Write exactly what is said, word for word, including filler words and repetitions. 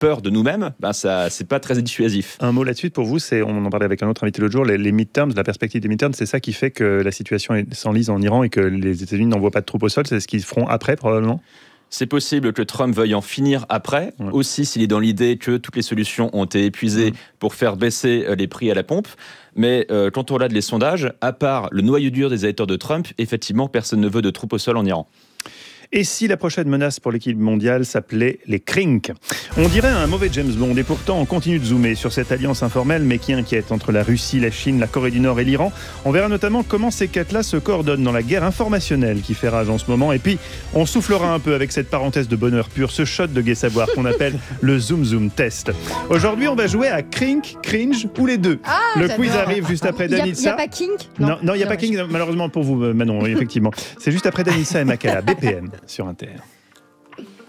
peur de nous-mêmes, ben ça, c'est pas très dissuasif. Un mot là-dessus pour vous, c'est, on en parlait avec un autre invité l'autre jour, les, les midterms, la perspective des midterms, c'est ça qui fait que la situation s'enlise en Iran et que les États-Unis n'envoient pas de troupes au sol, c'est ce qu'ils feront après probablement? C'est possible que Trump veuille en finir après, ouais. aussi s'il est dans l'idée que toutes les solutions ont été épuisées mmh. pour faire baisser les prix à la pompe. Mais euh, quand on regarde les sondages, à part le noyau dur des électeurs de Trump, effectivement, personne ne veut de troupes au sol en Iran. Et si la prochaine menace pour l'équipe mondiale s'appelait les Krink? On dirait un mauvais James Bond, et pourtant on continue de zoomer sur cette alliance informelle mais qui inquiète entre la Russie, la Chine, la Corée du Nord et l'Iran. On verra notamment comment ces quatre-là se coordonnent dans la guerre informationnelle qui fait rage en ce moment. Et puis on soufflera un peu avec cette parenthèse de bonheur pur, ce shot de gai savoir qu'on appelle le Zoom Zoom Test. Aujourd'hui on va jouer à Krink, Cringe ou les deux. Ah, le j'adore. quiz arrive juste après Danitza. Il n'y a pas Kink? Non, non, il n'y a pas Kink, malheureusement pour vous Manon, effectivement. C'est juste après Danitza et Makala, B P M sur Inter.